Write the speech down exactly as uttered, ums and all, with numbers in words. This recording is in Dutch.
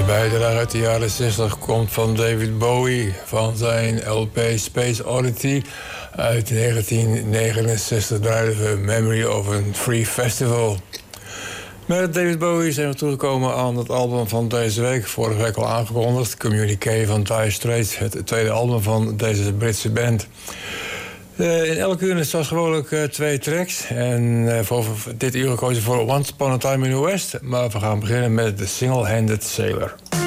bijdrage uit de jaren zestig komt van David Bowie van zijn L P Space Oddity. Uit negentien negenenzestig draaiden we Memory of a Free Festival. Met David Bowie zijn we toegekomen aan het album van deze week. Vorige week al aangekondigd, Communique van Dire Straits. Het tweede album van deze Britse band. Uh, in elke uur is zoals gewoonlijk uh, twee tracks. En uh, voor, voor dit uur gekozen voor Once Upon a Time in the West. Maar we gaan beginnen met The Single-Handed Sailor.